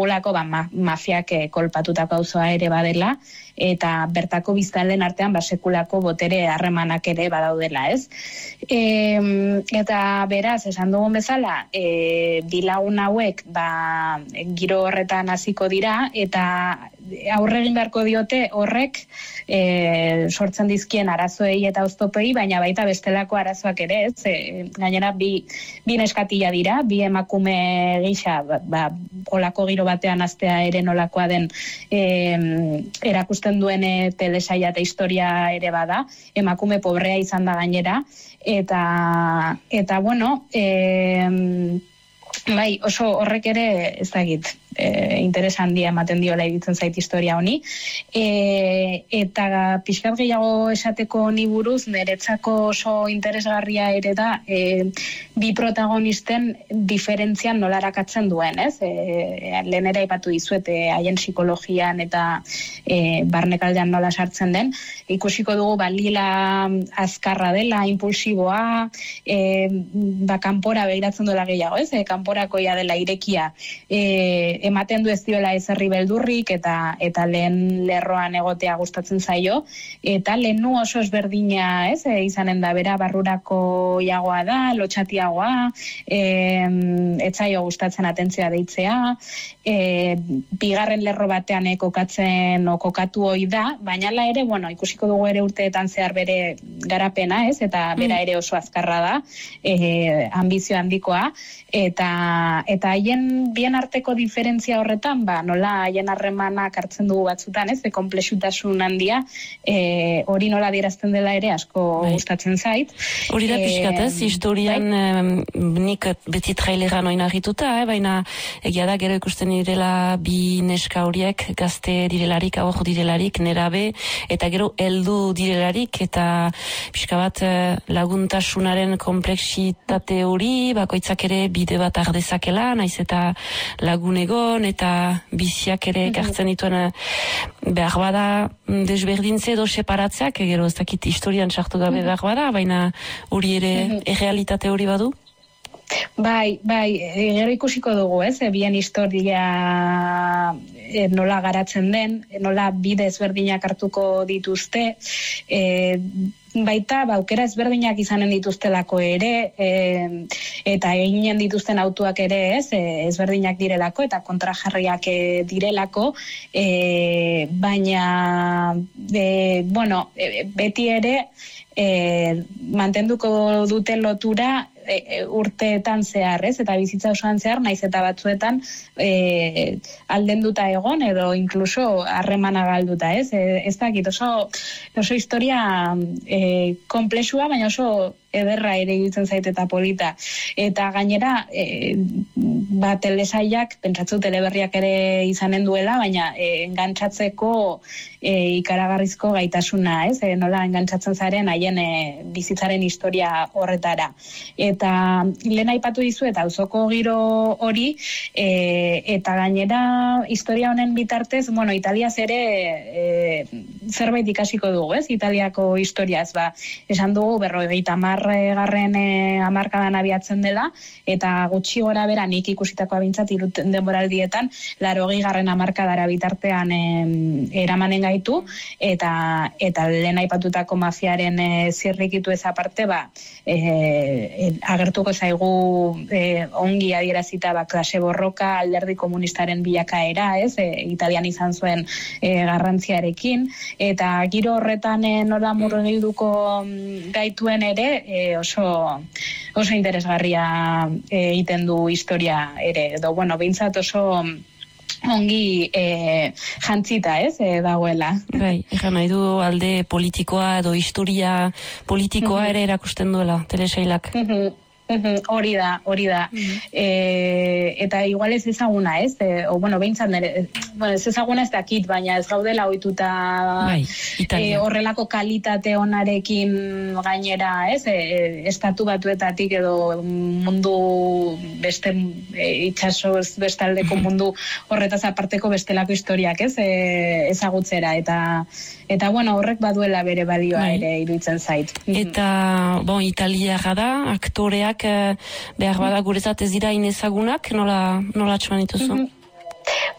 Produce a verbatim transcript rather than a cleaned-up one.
Olako ba, ma, mafiak eh, kolpatutako auzoa ere badela, eta bertako biztanleen artean ba, sekulako botere harremanak ere badaudela, ez? E, eta beraz, esan dugun bezala, e, bilagun hauek ba, giro horretan hasiko dira, eta aurre egin beharko diote horrek e, sortzen dizkien arazoei eta oztopei, baina baita bestelako arazoak ere, ez? E, gainera, bi, bi neskatila dira, bi emakume gisa, ba, ba, olako giro batean astea ere nolakoa den e, erakusten duen e, telesaia eta historia ere bada, emakume pobrea izan da gainera, eta, eta bueno, e, bai, oso horrek ere, ez dakit, e, interes handia ematen diola iruditzen zait historia honi. E, eta pixkat gehiago esateko honi buruz, niretzako oso interesgarria ere da, e, bi protagonisten diferentzian nola arakatzen duen, ez? E, lehen ere aipatu dizuet, e, haien psikologian eta e, barnekaldean nola sartzen den, ikusiko dugu balila azkarra dela, impulsiboa, e, ba, kanpora begiratzen duela gehiago, ez? E, kanporakoia dela irekia, e, ematen du ez diola ezerri beldurrik, eta eta lehen lerroan egotea gustatzen zaio, eta lehenu oso ezberdina, ez? E, izanen da, bera barrurako iagoa da, lotxatiagoa, e, etzaio gustatzen atentzioa deitzea, e, bigarren lerro batean e, kokatzen o kokatu hoi da, baina la ere, bueno, ikusiko dugu ere urteetan zehar bere garapena, ez? Eta bera ere oso azkarra da, e, ambizio handikoa, eta eta haien bien arteko diferentzia horretan, ba, nola haien harremanak hartzen dugu batzutan, ez? E, konplexutasun handia, e, hori nola adierazten dela ere asko bai. Gustatzen zait. Hori da pixkat, ez? Historian bai? Nik beti traileran oinarrituta, eh? Baina egia da gero ikusten direla bi neska horiek, gazte direlarik, aho direlarik, nerabe, eta gero heldu direlarik, eta pixka bat laguntasunaren komplexitate hori, bakoitzak ere bide bat ardezakela, naiz eta lagun egon, eta biziak ere ekartzen dituen behar bada desberdintze edo separatzeak, gero ez dakit historian sartu gabe behar bada, baina hori ere errealitate hori badu? Bai, bai, gero ikusiko dugu, ez, bien historia e, nola garatzen den, nola bide ezberdinak hartuko dituzte, e, baita, ba, aukera ezberdinak izanen dituztelako ere, e, eta eginen dituzten autuak ere, ez, e, ezberdinak direlako, eta kontrajarriak e, direlako, e, baina, e, bueno, e, beti ere, e, mantenduko dute lotura, E, urteetan zehar, ez? Eta bizitza osoan zehar, naiz eta batzuetan e, aldenduta egon, edo inkluso harremana galduta, ez? E, ez dakit, oso, oso historia e, komplexua, baina oso ederra ere iruditzen zait eta polita. Eta gainera, e, ba, telesaiak, pentsatzu teleberriak ere izanen duela, baina e, engantzatzeko e, ikaragarrizko gaitasuna, ez? E, nola engantzatzen zaren haien e, bizitzaren historia horretara. Eta lehen aipatu dizu eta auzoko giro hori, e, eta gainera historia honen bitartez, bueno, Italiaz ere e, zerbait ikasiko dugu, ez? Italiako historiaz, ba, esan dugu berrogeita hamar garren e, hamarkadan abiatzen dela, eta gutxi gora bera nik ikusitakoa bintzat iruten denboraldietan, larogei garren hamarkadara bitartean e, eramanen gaitu, eta eta lehen aipatutako mafiaren e, zirrikitu ez aparte, ba, e, e, agertuko zaigu e, ongi adierazita ba, klase borroka, alderdi komunistaren bilakaera, ez, e, Italian izan zuen e, garrantziarekin, eta giro horretan e, nola murgilduko gaituen ere, e, oso, oso interesgarria egiten du historia ere, edo, bueno, behintzat oso ongi e, jantzita, ez, e, dagoela. Bai, egan nahi du alde politikoa edo historia politikoa ere erakusten duela, telesailak. Hori da, hori da. E, eta igual ez ezaguna, ez? E, o, bueno, behintzat nere, bueno, ez ezaguna ez dakit, baina ez gaudela ohituta bai, e, horrelako kalitate onarekin gainera, ez? E, estatu batuetatik edo mundu beste e, itxasoz bestaldeko mundu horretaz aparteko bestelako historiak, ez? E, ezagutzera, eta eta bueno, horrek baduela bere balioa bai. Ere iruditzen zait. Eta, bon, italiarra da, aktoreak behar bada guretzat ez dira inezagunak, nola, nola txuan dituzu?